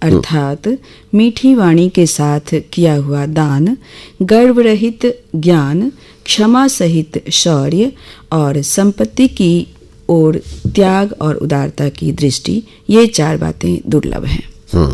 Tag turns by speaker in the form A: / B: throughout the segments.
A: अर्थात मीठी वाणी के साथ किया हुआ दान, गर्व रहित ज्ञान, क्षमा सहित शौर्य और संपत्ति की ओर त्याग और उदारता की दृष्टि, ये 4 बातें दुर्लभ हैं।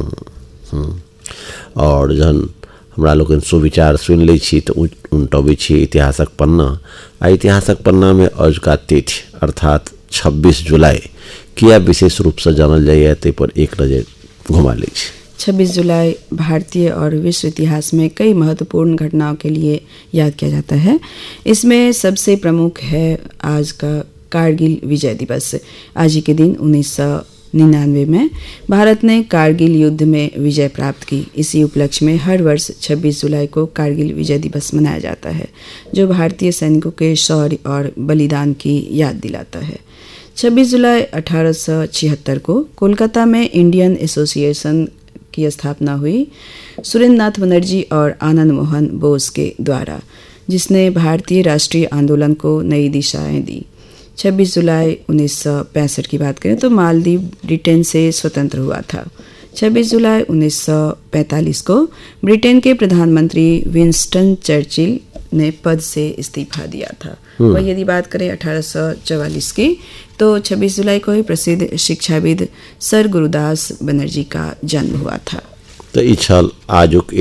B: और जहन हमरा लोग सुविचार सुन लै छी तो उनटबै छी इतिहासक पन्ना। आ इतिहासक पन्ना में अजुका तिथि अर्थात 26 जुलाई किया विशेष रूप से जानल जाइए, ते पर एक नजर घुमा लै छी।
A: 26 जुलाई भारतीय और विश्व इतिहास में कई महत्वपूर्ण घटनाओं के लिए याद किया जाता है। इसमें सबसे प्रमुख है आज का कारगिल विजय दिवस। आज ही के दिन 1999 में भारत ने कारगिल युद्ध में विजय प्राप्त की। इसी उपलक्ष्य में हर वर्ष 26 जुलाई को कारगिल विजय दिवस मनाया जाता है, जो भारतीय सैनिकों के शौर्य और बलिदान की याद दिलाता है। 26 जुलाई 1876 को कोलकाता में इंडियन एसोसिएशन की स्थापना हुई सुरेंद्रनाथ बनर्जी और आनंद मोहन बोस के द्वारा, जिसने भारतीय राष्ट्रीय आंदोलन को नई दिशाएं दी। 26 जुलाई 1965 की बात करें तो मालदीव ब्रिटेन से स्वतंत्र हुआ था। 26 जुलाई 1945 को ब्रिटेन के प्रधानमंत्री विंस्टन चर्चिल ने पद से इस्तीफा दिया था। वही यदि बात करें 1844 की तो 26 जुलाई को ही प्रसिद्ध शिक्षाविद सर गुरुदास बनर्जी का जन्म हुआ था।
B: तो ई छल आजुक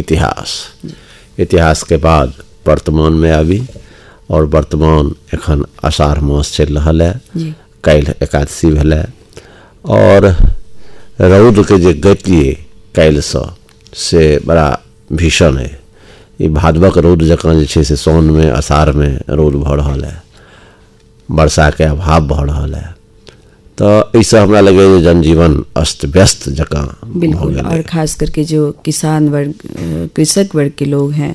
B: इतिहास के बाद वर्तमान में आबी और वर्तमान एखन आषाढ़ मास चल रहा है। कल एकादशी भेलै और रौद के जे गति कल से बड़ा भीषण है। ये भादवक रौद जकाँ जे छै से साउन में आषाढ़ में रौद भऽ रहल है, वर्षा के अभाव भऽ रहल है। तो इससे हमरा लगे जे जनजीवन अस्त व्यस्त जकाँ
A: बिल्कुल, और खास करके जो किसान वर्ग, कृषक वर्ग के लोग हैं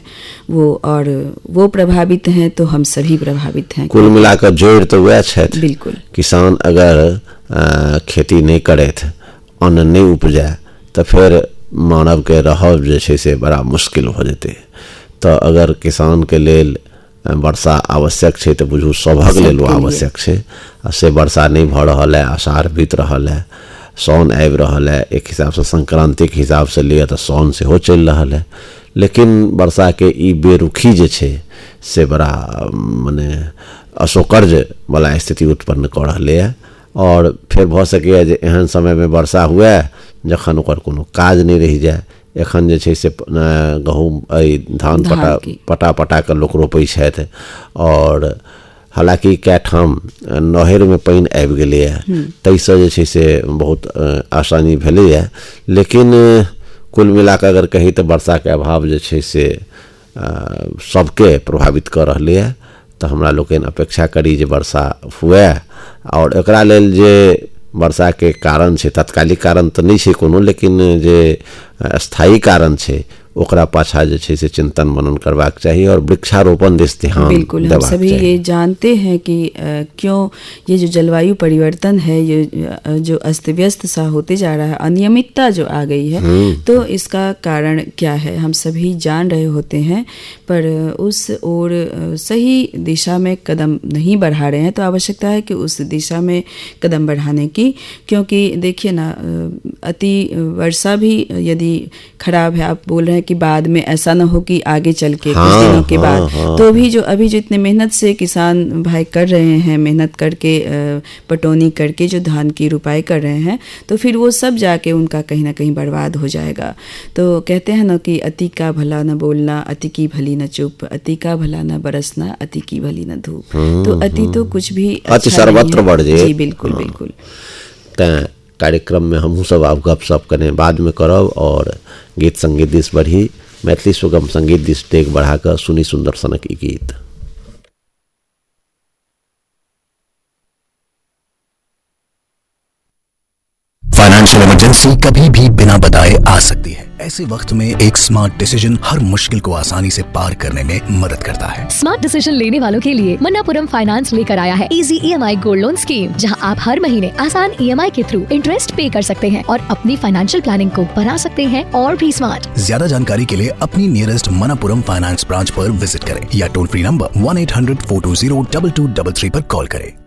A: वो प्रभावित हैं, तो हम सभी प्रभावित हैं।
B: कुल मिलाकर जोड़ तो वह छथि।
A: बिल्कुल,
B: किसान अगर खेती नहीं करैथ, अन्न नहीं उपजे, तो फिर मानव के रहब जे छै से बड़ा मुश्किल हो जेतै। तो अगर किसान के लेल वर्षा आवश्यक है तो बुझू सभक लेल वो आवश्यक है। से वर्षा नहीं भऽ रहल है, आषाढ़ बीत रहल है, साउन आबि रहल है। एक हिसाब से संक्रांति के हिसाब से लिए तो साउन से हो चल रहा है, लेकिन वर्षा के ई बेरुखी जे छै से बड़ा माने अशोकर्ज वाला स्थिति उत्पन्न कर रहे है। और फिर भऽ सकैए जे एहन समय में वर्षा हुए जखन ओकर कोनो काज नहीं रहि जाए। एखन जे छै से गहूम धान पटा के लोक रोपै छथि, और हालांकि कए ठाम नहर में पानि आबि गेलैए, ताहिसँ जे छै से बहुत आसानी भेलैए। लेकिन कुल मिलाकर अगर कही तो वर्षा के अभाव जे छै से सबके प्रभावित कर रहलै है। तो हमरा लोकनि अपेक्षा करी जे वर्षा हुए, और एकरा लेल जे वर्षा के कारण छै, तत्कालिक कारण तो नहीं छै कोनो, लेकिन जे स्थायी कारण छै ओकरा पाछा जे छै से चिंतन मनन करबाक चाहिए और वृक्षारोपण दिस ध्यान।
A: बिल्कुल, हम सभी ये जानते हैं कि क्यों ये जो जलवायु परिवर्तन है, ये जो अस्त व्यस्त सा होते जा रहा है, अनियमितता जो आ गई है, तो इसका कारण क्या है हम सभी जान रहे होते हैं, पर उस ओर सही दिशा में कदम नहीं बढ़ा रहे हैं। तो आवश्यकता है कि उस दिशा में कदम बढ़ाने की, क्योंकि देखिए ना, अति वर्षा भी यदि खराब है, आप बोल रहे हैं कि बाद में ऐसा ना हो कि आगे चल के कुछ दिनों के बाद, तो भी जो अभी जो इतने मेहनत से किसान भाई कर रहे हैं, मेहनत करके पटौनी करके जो धान की रुपाई कर रहे हैं, तो फिर वो सब जाके उनका कहीं ना कहीं बर्बाद हो जाएगा। तो कहते हैं ना कि अति का भला न बोलना, अति की भली न चुप, अति का भला न बरसना, अति की भली न धूप। तो अति तो कुछ भी
B: अति सर्वत्र बढ़ जाए।
A: जी बिल्कुल बिल्कुल।
B: कार्यक्रम में हमहूँ सब आप गपशप करें बाद में करब, और गीत संगीत दिस बढ़ी, मैथिली सुगम संगीत दिस टेक बढ़ाकर सुनी सुंदर सनक ई गीत।
C: फाइनेंशियल इमरजेंसी कभी भी बिना बताए आ सकती है। ऐसे वक्त में एक स्मार्ट डिसीजन हर मुश्किल को आसानी से पार करने में मदद करता है।
D: स्मार्ट डिसीजन लेने वालों के लिए मन्नापुरम फाइनेंस लेकर आया है easy EMI gold loan scheme, जहां आप हर महीने आसान EMI के थ्रू इंटरेस्ट पे कर सकते हैं और अपनी फाइनेंशियल प्लानिंग को बना सकते हैं और भी स्मार्ट।
C: ज्यादा जानकारी के लिए अपनी नियरेस्ट मन्नापुरम फाइनेंस ब्रांच पर विजिट करें या टोल फ्री नंबर 1-800-420-2233 पर कॉल करें।